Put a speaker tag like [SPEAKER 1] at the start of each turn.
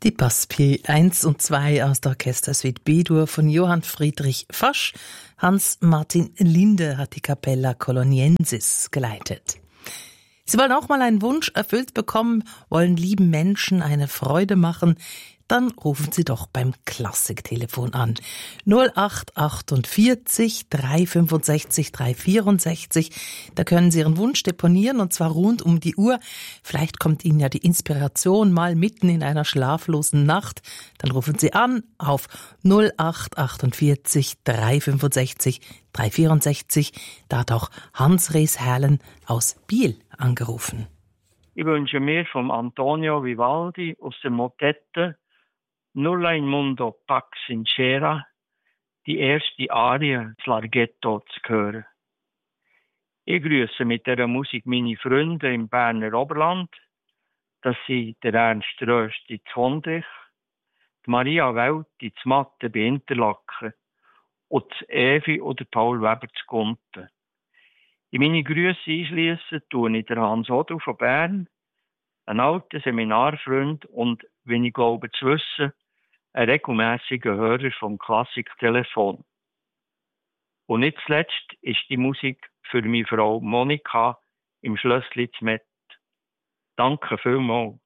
[SPEAKER 1] Die Passepied 1 und 2 aus der Orchestersuite B-Dur von Johann Friedrich Fasch. Hans-Martin Linde hat die Capella Coloniensis geleitet. Sie wollen auch mal einen Wunsch erfüllt bekommen, wollen lieben Menschen eine Freude machen, dann rufen Sie doch beim Klassiktelefon an. 0848 365 364. Da können Sie Ihren Wunsch deponieren und zwar rund um die Uhr. Vielleicht kommt Ihnen ja die Inspiration mal mitten in einer schlaflosen Nacht. Dann rufen Sie an auf 0848 365 364. Da hat auch Hans Rees-Herlen aus Biel angerufen.
[SPEAKER 2] Ich wünsche mir vom Antonio Vivaldi aus der Motette Nulla in Mundo Pax Sincera die erste Arie, das Larghetto, zu hören. Ich grüße mit dieser Musik meine Freunde im Berner Oberland. Das sind der Ernst Rösti zu Hondrich, die Maria Welti zu Matte bei Interlaken und die Evi oder Paul Weber zu Gunten. In meine Grüße einschliessen tue ich der Hans Odu von Bern, ein alter Seminarfreund und, wenn ich glaube zu wissen, ein regelmässiger Hörer vom Klassiktelefon. Und nicht zuletzt ist die Musik für meine Frau Monika im Schlössli zu Mett. Danke vielmals.